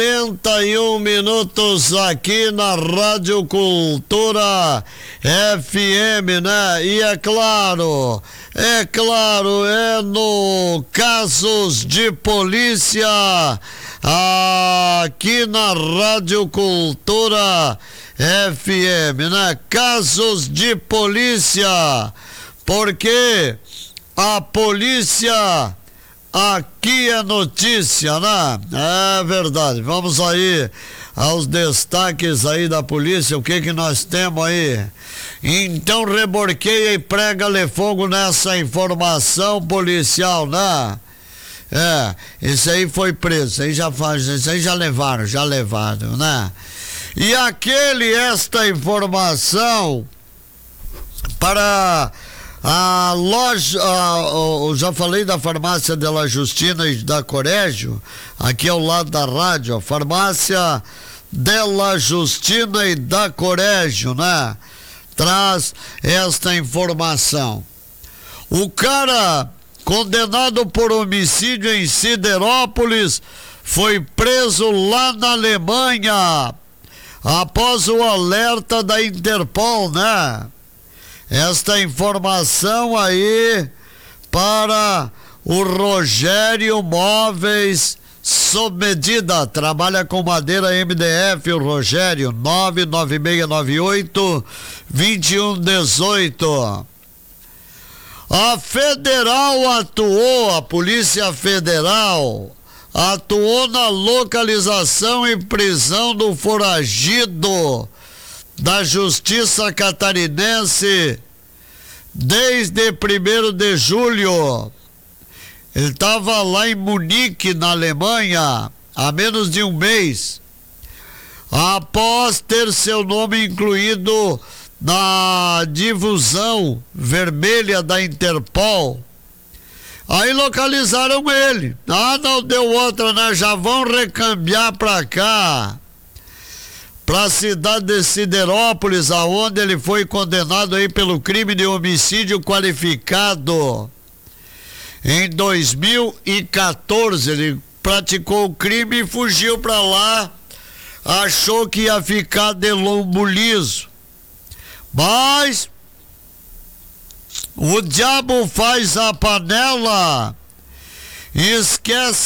41 minutos aqui na Rádio Cultura FM, né? E é claro, é no Casos de Polícia, aqui na Rádio Cultura FM, né? Casos de polícia, porque a polícia aqui é notícia, né? É verdade. Vamos aí aos destaques aí da polícia. O que nós temos aí? Então reborqueia e prega-lhe fogo nessa informação policial, né? Esse aí foi preso, isso aí já levaram, né? E esta informação para a loja, eu já falei da farmácia Della Justina e da Corégio, aqui ao lado da rádio, a farmácia Della Justina e da Corégio, né? Traz esta informação. O cara condenado por homicídio em Siderópolis foi preso lá na Alemanha após o alerta da Interpol, né? Esta informação aí para o Rogério Móveis sob medida, trabalha com madeira MDF, o Rogério, 99698-2118. A Polícia Federal atuou na localização e prisão do foragido da Justiça Catarinense desde 1º de julho. Ele estava lá em Munique, na Alemanha, há menos de um mês, após ter seu nome incluído na difusão vermelha da Interpol. Aí localizaram ele. Não deu outra, né? Já vão recambiar para cá, para a cidade de Siderópolis, aonde ele foi condenado aí pelo crime de homicídio qualificado. Em 2014 ele praticou o crime e fugiu para lá, achou que ia ficar de lombo liso. Mas o diabo faz a panela e esquece